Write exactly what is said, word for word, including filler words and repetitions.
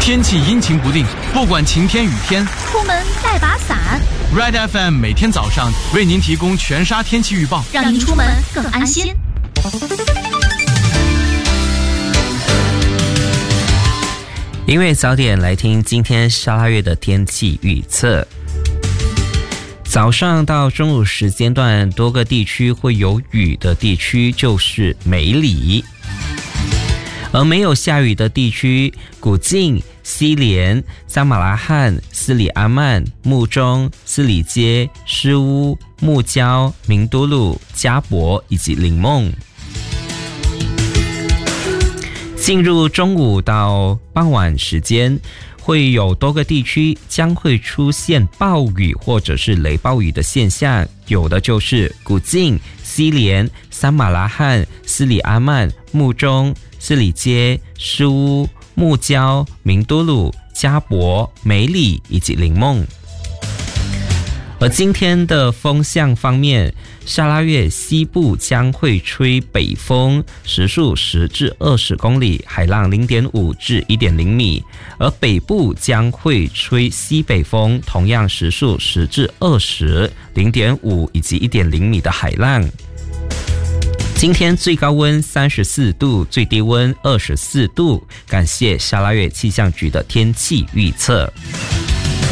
天气阴晴不定，不管晴天雨天， 出门带把伞。 Red F M 每天早上为您提供全沙天气预报， 让您出门更安心。 音乐早点来听今天沙拉月的天气预测。早上到中午时间段，多个地区会有雨的地区就是梅里，而没有下雨的地区，古晋、西连、撒马拉罕、斯里阿曼、木中、斯里街、诗乌、木礁、明都路、加博以及林梦。进入中午到傍晚时间，会有多个地区将会出现暴雨或者是雷暴雨的现象，有的就是古晋、西连、撒马拉罕、斯里阿曼、木中、斯里街、诗乌、木礁、明都路、加博、梅里以及林梦。而今天的风向方面，沙拉越西部将会吹北风，时速十至二十公里，海浪零点五至一点零米；而北部将会吹西北风，同样时速十至二十，零点五以及一点零米的海浪。今天最高温三十四度，最低温二十四度。感谢沙拉越气象局的天气预测。